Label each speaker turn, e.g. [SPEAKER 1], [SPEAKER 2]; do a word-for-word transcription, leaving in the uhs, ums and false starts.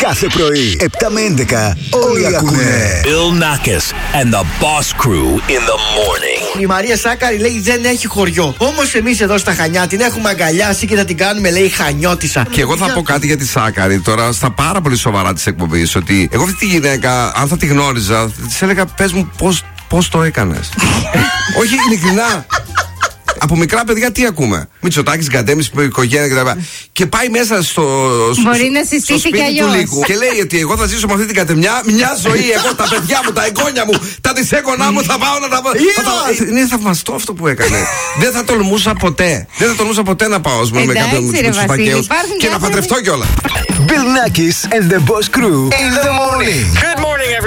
[SPEAKER 1] Κάθε πρωί, επτά με έντεκα, όλοι ακούνε.
[SPEAKER 2] Bill Nackis and the Boss Crew in the morning.
[SPEAKER 3] Η Μαρία Σάκαρη λέει δεν έχει χωριό. Όμως εμείς εδώ στα Χανιά την έχουμε αγκαλιάσει και θα την κάνουμε, λέει, Χανιώτισσα.
[SPEAKER 4] Και εγώ θα πω κάτι για τη Σάκαρη τώρα, στα πάρα πολύ σοβαρά της εκπομπής. Ότι εγώ αυτή τη γυναίκα, αν θα τη γνώριζα, της έλεγα πες μου πώς, πώς το έκανες. Όχι, ειλικρινά. Από μικρά παιδιά τι ακούμε? Μητσοτάκης, Γκαντέμις, οικογένεια κτλ. Και πάει μέσα στο, στο,
[SPEAKER 5] Μπορεί να
[SPEAKER 4] στο
[SPEAKER 5] συστήσει
[SPEAKER 4] σπίτι
[SPEAKER 5] κι
[SPEAKER 4] του
[SPEAKER 5] αλλιώς.
[SPEAKER 4] Λύκου και λέει ότι εγώ θα ζήσω με αυτή την κατεμιά μια ζωή. Εγώ, τα παιδιά μου, τα εγγόνια μου, τα δισέγγονά μου θα πάω να τα. Θα τα... Είναι θαυμαστό αυτό που έκανε. Δεν θα τολμούσα ποτέ. Δεν θα τολμούσα ποτέ να πάω με κάποιον Μητσοτάκη και να παντρευτώ κιόλα.
[SPEAKER 1] Bill Nackis and the Boss Crew in the morning.
[SPEAKER 2] Good morning, everybody.